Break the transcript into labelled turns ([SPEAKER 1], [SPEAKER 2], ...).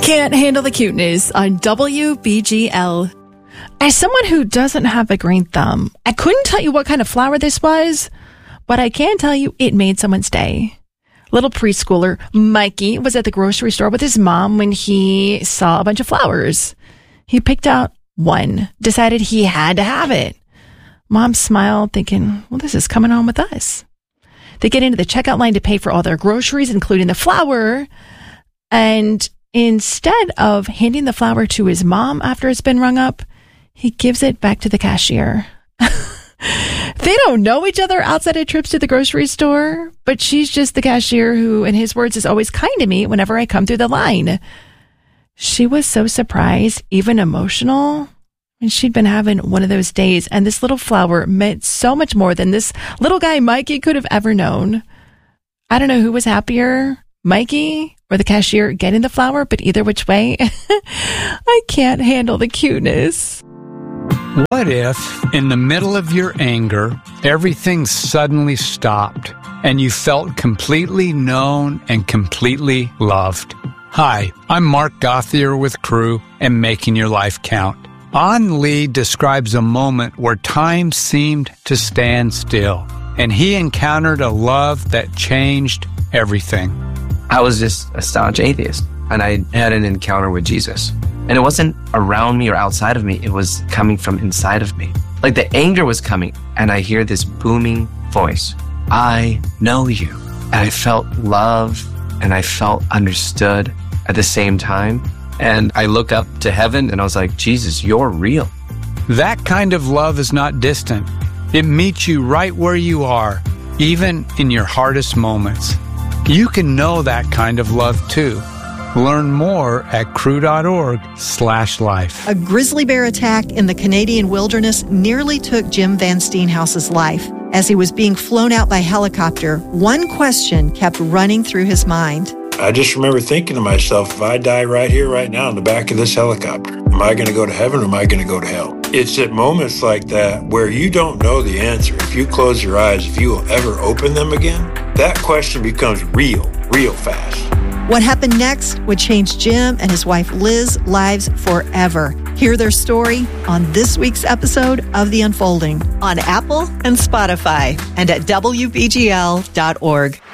[SPEAKER 1] Can't handle the cuteness on WBGL. As someone who doesn't have a green thumb, I couldn't tell you what kind of flower this was, but I can tell you it made someone's day. Little preschooler Mikey was at the grocery store with his mom when he saw a bunch of flowers. He picked out one, decided he had to have it. Mom smiled, thinking, well, this is coming on with us. They get into the checkout line to pay for all their groceries, including the flower. And instead of handing the flower to his mom after it's been rung up, he gives it back to the cashier. They don't know each other outside of trips to the grocery store, but she's just the cashier who, in his words, is always kind to me whenever I come through the line. She was so surprised, even emotional, and she'd been having one of those days, and this little flower meant so much more than this little guy Mikey could have ever known. I don't know who was happier, Mikey or the cashier getting the flower, but either which way, I can't handle the cuteness.
[SPEAKER 2] What if, in the middle of your anger, everything suddenly stopped and you felt completely known and completely loved? Hi, I'm Mark Gothier with Crew and Making Your Life Count. An Lee describes a moment where time seemed to stand still, and he encountered a love that changed everything.
[SPEAKER 3] I was just a staunch atheist, and I had an encounter with Jesus. And it wasn't around me or outside of me. It was coming from inside of me. Like the anger was coming, and I hear this booming voice. I know you. And I felt love, and I felt understood at the same time. And I looked up to heaven, and I was like, Jesus, you're real.
[SPEAKER 2] That kind of love is not distant. It meets you right where you are, even in your hardest moments. You can know that kind of love too. Learn more at crew.org/life.
[SPEAKER 4] A grizzly bear attack in the Canadian wilderness nearly took Jim Van Steenhouse's life. As he was being flown out by helicopter, one question kept running through his mind.
[SPEAKER 5] I just remember thinking to myself, if I die right here, right now, in the back of this helicopter, am I going to go to heaven or am I going to go to hell? It's at moments like that where you don't know the answer. If you close your eyes, if you will ever open them again, that question becomes real fast.
[SPEAKER 4] What happened next would change Jim and his wife Liz's lives forever. Hear their story on this week's episode of The Unfolding on Apple and Spotify and at WBGL.org.